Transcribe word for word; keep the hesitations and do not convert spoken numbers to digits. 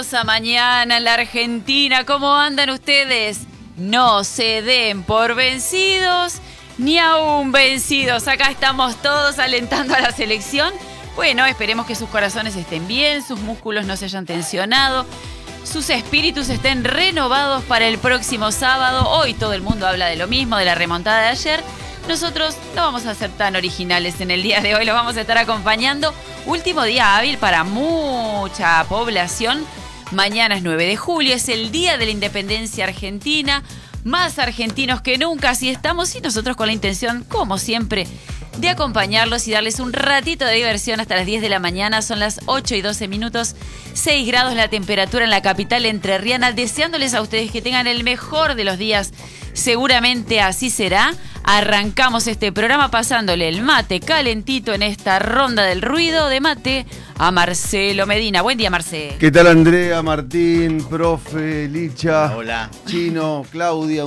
hermosa mañana en la Argentina. ¿Cómo andan ustedes? No se den por vencidos ni aún vencidos. Acá estamos todos alentando a la selección. Bueno, esperemos que sus corazones estén bien, sus músculos no se hayan tensionado, sus espíritus estén renovados para el próximo sábado. Hoy todo el mundo habla de lo mismo, de la remontada de ayer. Nosotros no vamos a ser tan originales en el día de hoy, los vamos a estar acompañando. Último día hábil para mucha población. Mañana es nueve de julio, es el Día de la Independencia Argentina. Más argentinos que nunca, así estamos, y nosotros con la intención, como siempre, de acompañarlos y darles un ratito de diversión hasta las diez de la mañana. Son las ocho y doce minutos, seis grados la temperatura en la capital entrerriana. Deseándoles a ustedes que tengan el mejor de los días. Seguramente así será. Arrancamos este programa pasándole el mate calentito en esta ronda del ruido de mate a Marcelo Medina. Buen día, Marcelo. ¿Qué tal, Andrea, Martín, profe, Licha? Hola. Chino, Claudia.